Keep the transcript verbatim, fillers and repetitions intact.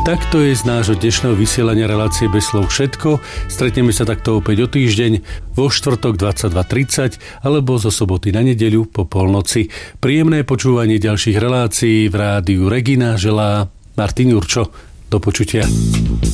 Takto je z nášho dnešného vysielania relácie Bez slov všetko. Stretneme sa takto opäť o týždeň, vo štvrtok dvadsaťdva tridsať alebo zo soboty na nedeľu po polnoci. Príjemné počúvanie ďalších relácií v rádiu Regina želá Martin Jurčo. Do počutia.